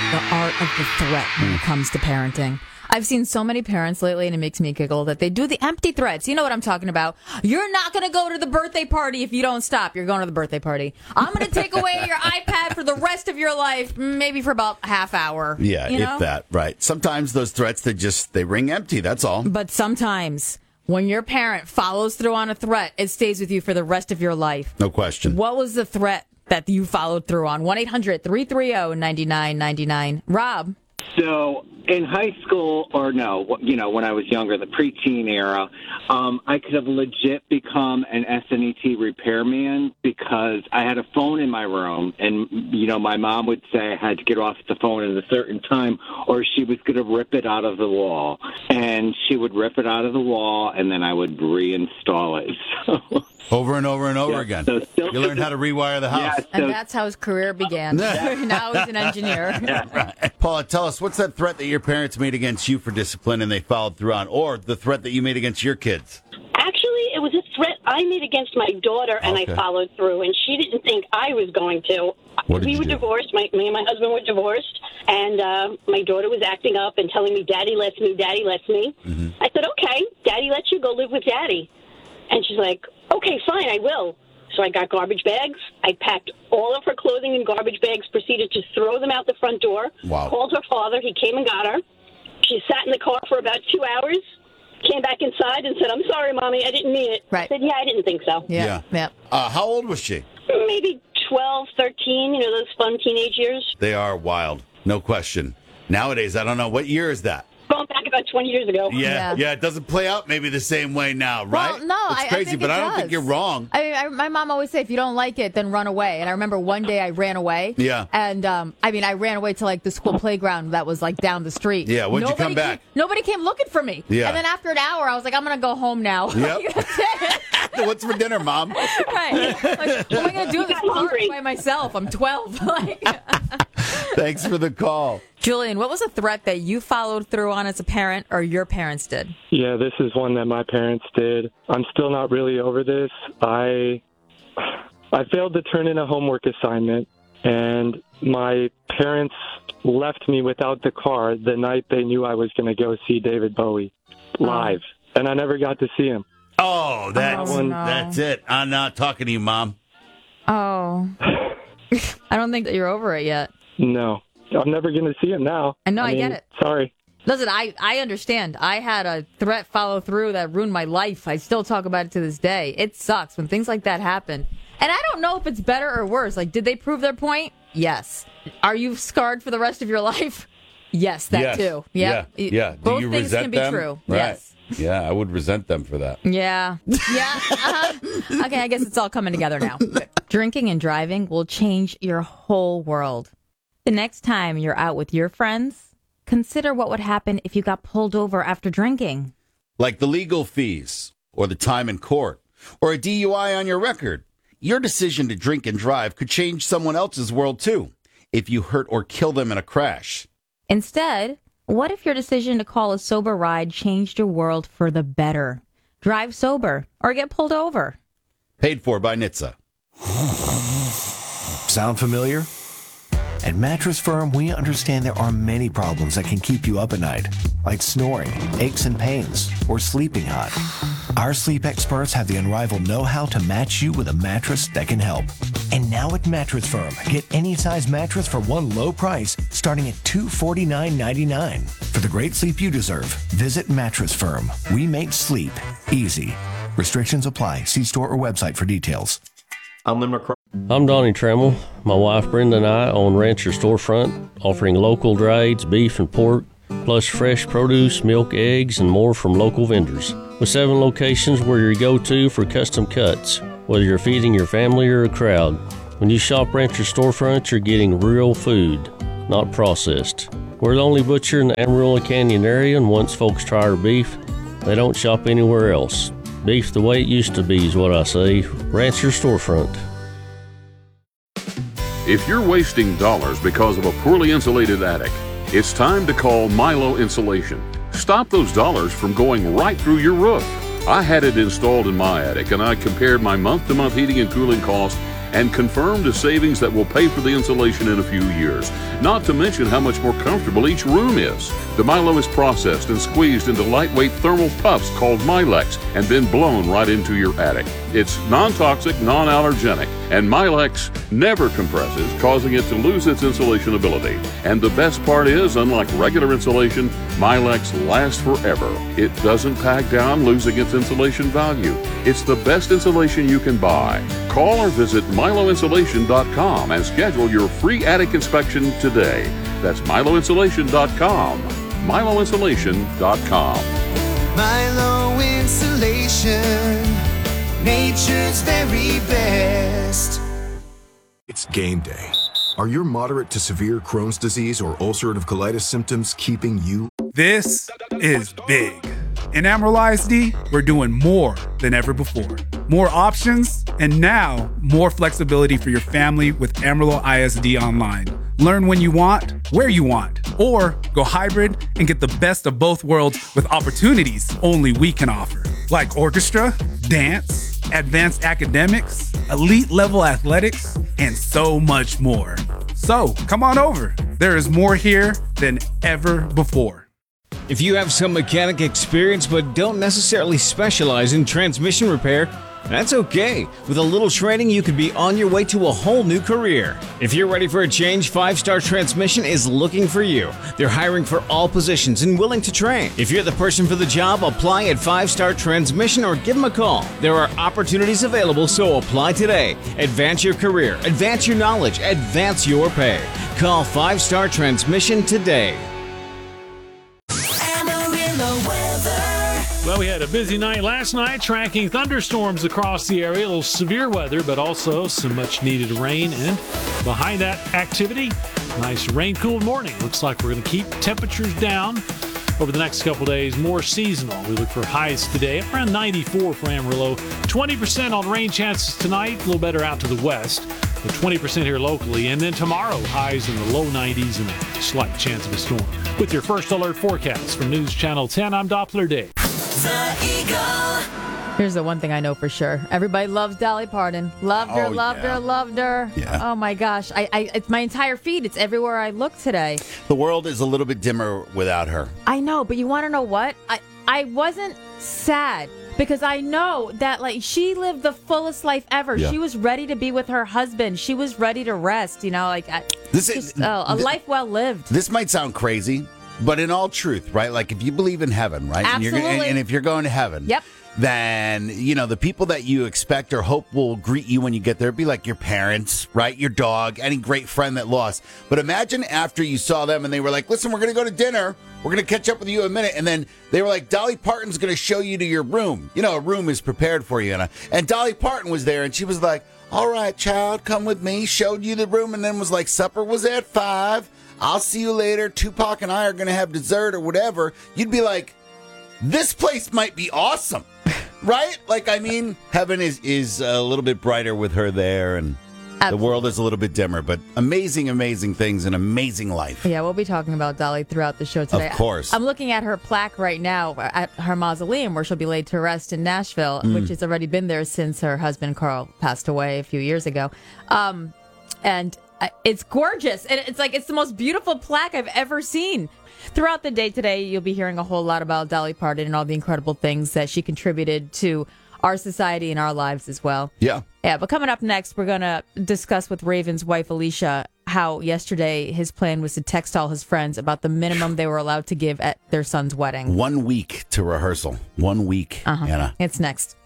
the art of the threat when it comes to parenting. I've seen so many parents lately, and it makes me giggle, that they do the empty threats. You know what I'm talking about. You're not going to go to the birthday party if you don't stop. You're going to the birthday party. I'm going to take away your iPad for the rest of your life, maybe for about a half hour. Yeah, you know? if that, right. Sometimes those threats, they ring empty, that's all. But sometimes, when your parent follows through on a threat, it stays with you for the rest of your life. No question. What was the threat that you followed through on? 1-800-330-9999. Rob. So in high school, or no, when I was younger, the preteen era, I could have legit become an SNET repairman because I had a phone in my room, and, my mom would say I had to get off the phone at a certain time or she was going to rip it out of the wall. And she would rip it out of the wall, and then I would reinstall it. So, over and over and over again. So you learn how to rewire the house. And that's how his career began. Now he's an engineer. Right. Paula, tell us, what's that threat that your parents made against you for discipline and they followed through on, or the threat that you made against your kids? Actually, it was a threat I made against my daughter, and I followed through, and she didn't think I was going to. We were divorced. Me and my husband were divorced, and my daughter was acting up and telling me, Daddy lets me, Daddy lets me. Mm-hmm. I said, okay, Daddy lets you, go live with Daddy. And she's like, okay, fine, I will. So I got garbage bags. I packed all of her clothing in garbage bags, proceeded to throw them out the front door. Wow. Called her father. He came and got her. She sat in the car for about 2 hours, came back inside and said, I'm sorry, Mommy, I didn't mean it. Right. I said, yeah, I didn't think so. Yeah. How old was she? Maybe 12, 13, those fun teenage years. They are wild, no question. Nowadays, I don't know. What year is that? Going back about 20 years ago. Yeah, it doesn't play out maybe the same way now, right? Well, no, it's crazy, I think but it I don't does. think you're wrong. My mom always said, if you don't like it, then run away. And I remember one day I ran away. Yeah. And, I ran away to, the school playground that was, down the street. Yeah, when'd you come back? Nobody came looking for me. Yeah. And then after an hour, I was like, I'm going to go home now. Yep. What's for dinner, Mom? Right. What am I going to do in this park by myself? I'm 12. Thanks for the call. Julian, what was a threat that you followed through on as a parent or your parents did? Yeah, this is one that my parents did. I'm still not really over this. I failed to turn in a homework assignment, and my parents left me without the car the night they knew I was going to go see David Bowie live, and I never got to see him. Oh, that's it. I'm not talking to you, Mom. Oh. I don't think that you're over it yet. No. I'm never going to see him now. I know, I get it. Sorry. Listen, I understand. I had a threat follow through that ruined my life. I still talk about it to this day. It sucks when things like that happen. And I don't know if it's better or worse. Did they prove their point? Yes. Are you scarred for the rest of your life? Yes, that too. Yep. Yeah. Both Do you things resent can be them? true. Right. Yes. Yeah, I would resent them for that. Yeah. Okay, I guess it's all coming together now. Drinking and driving will change your whole world. The next time you're out with your friends, consider what would happen if you got pulled over after drinking. Like the legal fees, or the time in court, or a DUI on your record. Your decision to drink and drive could change someone else's world, too, if you hurt or kill them in a crash. Instead, what if your decision to call a sober ride changed your world for the better? Drive sober or get pulled over. Paid for by NHTSA. Sound familiar? At Mattress Firm, we understand there are many problems that can keep you up at night, like snoring, aches and pains, or sleeping hot. Our sleep experts have the unrivaled know-how to match you with a mattress that can help. And now at Mattress Firm, get any size mattress for one low price, starting at $249.99. For the great sleep you deserve, visit Mattress Firm. We make sleep easy. Restrictions apply. See store or website for details. I'm Donnie Tremmel. My wife Brenda and I own Rancher Storefront, offering local trades, beef and pork, plus fresh produce, milk, eggs, and more from local vendors. With 7 locations, we're your go-to for custom cuts, whether you're feeding your family or a crowd. When you shop Rancher Storefront, you're getting real food, not processed. We're the only butcher in the Amarillo Canyon area, and once folks try our beef, they don't shop anywhere else. Beef the way it used to be is what I say. Rancher Storefront. If you're wasting dollars because of a poorly insulated attic, it's time to call Milo Insulation. Stop those dollars from going right through your roof. I had it installed in my attic, and I compared my month-to-month heating and cooling costs and confirmed as savings that will pay for the insulation in a few years. Not to mention how much more comfortable each room is. The Milo is processed and squeezed into lightweight thermal puffs called Milex and then blown right into your attic. It's non-toxic, non-allergenic, and Milex never compresses, causing it to lose its insulation ability. And the best part is, unlike regular insulation, Milex lasts forever. It doesn't pack down, losing its insulation value. It's the best insulation you can buy. Call or visit MiloInsulation.com and schedule your free attic inspection today. That's MiloInsulation.com. MiloInsulation.com. Milo Insulation, nature's very best. It's game day. Are your moderate to severe Crohn's disease or ulcerative colitis symptoms keeping you? This is big. In Amarillo ISD, we're doing more than ever before. More options, and now more flexibility for your family with Amarillo ISD Online. Learn when you want, where you want, or go hybrid and get the best of both worlds with opportunities only we can offer. Like orchestra, dance, advanced academics, elite level athletics, and so much more. So come on over. There is more here than ever before. If you have some mechanic experience but don't necessarily specialize in transmission repair, that's okay. With a little training, you could be on your way to a whole new career. If you're ready for a change, 5-Star Transmission is looking for you. They're hiring for all positions and willing to train. If you're the person for the job, apply at 5-Star Transmission or give them a call. There are opportunities available, so apply today. Advance your career, advance your knowledge, advance your pay. Call 5-Star Transmission today. Well, we had a busy night last night, tracking thunderstorms across the area. A little severe weather, but also some much-needed rain. And behind that activity, nice rain-cooled morning. Looks like we're going to keep temperatures down over the next couple days, more seasonal. We look for highs today, around 94 for Amarillo. 20% on rain chances tonight, a little better out to the west, but 20% here locally. And then tomorrow, highs in the low 90s and a slight chance of a storm. With your first alert forecast from News Channel 10, I'm Doppler Dave. The Eagle. Here's the one thing I know for sure. Everybody loves Dolly Parton. Loved her, loved her. Yeah. Oh my gosh. It's my entire feed. It's everywhere I look today. The world is a little bit dimmer without her. I know, but you want to know what? I wasn't sad because I know that she lived the fullest life ever. Yeah. She was ready to be with her husband. She was ready to rest, a life well lived. This might sound crazy, but in all truth, right? Like if you believe in heaven, right? Absolutely. And if you're going to heaven, yep. Then, the people that you expect or hope will greet you when you get there be like your parents, right? Your dog, any great friend that lost. But imagine after you saw them and they were like, listen, we're going to go to dinner. We're going to catch up with you in a minute. And then they were like, Dolly Parton's going to show you to your room. A room is prepared for you. And Dolly Parton was there and she was like, all right, child, come with me. Showed you the room and then was like, supper was at 5. I'll see you later. Tupac and I are going to have dessert or whatever. You'd be like, this place might be awesome, right? Heaven is a little bit brighter with her there, and Absolutely. The world is a little bit dimmer, but amazing, amazing things, an amazing life. Yeah, we'll be talking about Dolly throughout the show today. Of course. I'm looking at her plaque right now at her mausoleum where she'll be laid to rest in Nashville, which has already been there since her husband, Carl, passed away a few years ago. And it's gorgeous. And it's the most beautiful plaque I've ever seen. Throughout the day today, you'll be hearing a whole lot about Dolly Parton and all the incredible things that she contributed to our society and our lives as well. Yeah. Yeah, but coming up next, we're going to discuss with Raven's wife, Alicia, how yesterday his plan was to text all his friends about the minimum they were allowed to give at their son's wedding. 1 week to rehearsal. 1 week, Anna. It's next.